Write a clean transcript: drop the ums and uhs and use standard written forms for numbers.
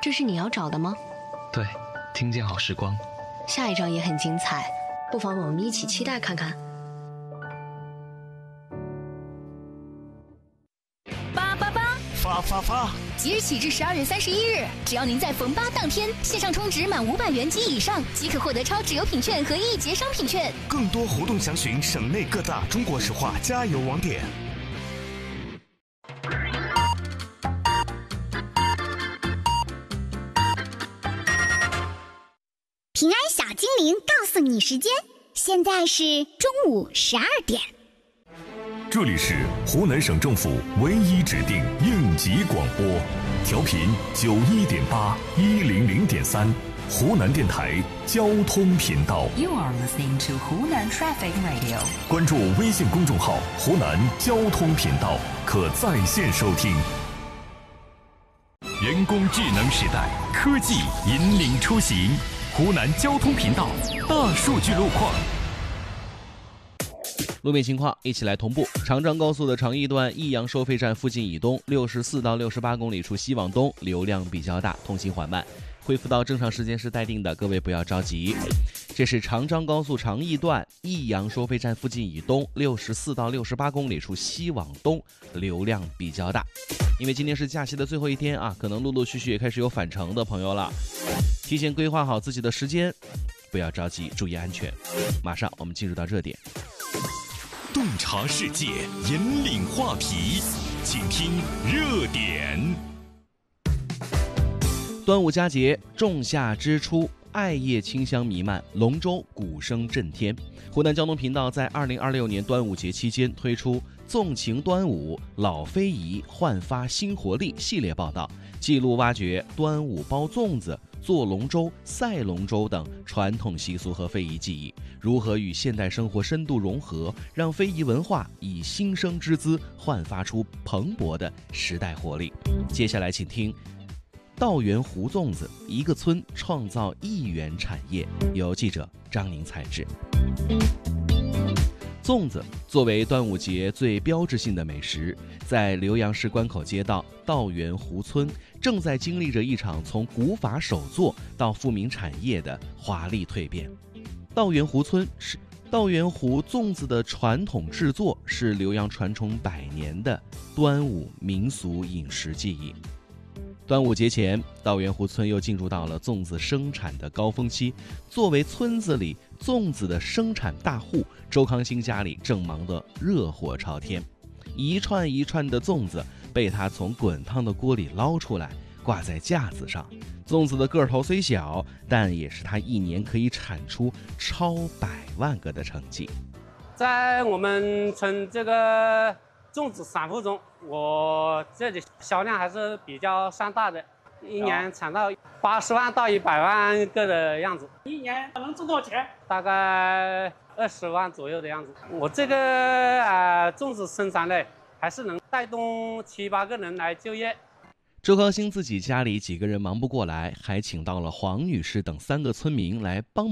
这是你要找的吗？ 对，听见好时光。 下一章也很精彩，不妨我们一起期待看看。 发！ 即日起至12月31日，只要您在逢8当天线上充值满500元及以上，即可获得超值优品券和1节商品券。 更多活动详询省内各大中国石化加油网点。 平安小精灵告诉你时间，现在是中午12点。 这里是湖南省政府唯一指定应急广播，调频91.8、100.3，湖南电台交通频道。 You are listening to 湖南 Traffic Radio。 关注微信公众号“湖南交通频道”，可在线收听。人工智能时代，科技引领出行。湖南交通频道大数据路况。 路面情况一起来同步。长张高速的长义段益阳收费站附近以东64到68公里处西往东流量比较大，通行缓慢，恢复到正常时间是待定的，各位不要着急。这是长张高速长义段益阳收费站附近以东64到68公里处西往东流量比较大。因为今天是假期的最后一天啊，可能陆陆续续也开始有返程的朋友了，提前规划好自己的时间，不要着急，注意安全。马上我们进入到热点。 洞察世界，引领话题，请听热点。 端午佳节，仲夏之初，艾叶清香弥漫，龙舟鼓声震天。湖南交通频道在2026年端午节期间推出纵情端午，老非遗焕发新活力系列报道，记录挖掘端午包粽子、做龙舟、赛龙舟等传统习俗和非遗技艺如何与现代生活深度融合，让非遗文化以新生之姿焕发出蓬勃的时代活力。接下来请听稻源湖粽子，一个村创造1元产业，由记者张宁采制。粽子作为端午节最标志性的美食，在浏阳市关口街道稻源湖村正在经历着一场从古法手作到富民产业的华丽蜕变。稻源湖粽子的传统制作是浏阳传承100年的端午民俗饮食技艺。端午节前，稻源湖村又进入到了粽子生产的高峰期。作为村子里粽子的生产大户，周康兴家里正忙得热火朝天，一串一串的粽子被他从滚烫的锅里捞出来，挂在架子上。粽子的个头虽小，但也是他一年可以产出超100万个的成绩。 在我们村这个粽子散户中，我这里销量还是比较上大的，一年产到80万到100万个的样子。 一年能挣多少钱？ 大概20万左右的样子。我这个粽子生产类还是能带动7、8个人来就业。 周康兴自己家里几个人忙不过来，还请到了黄女士等3个村民来帮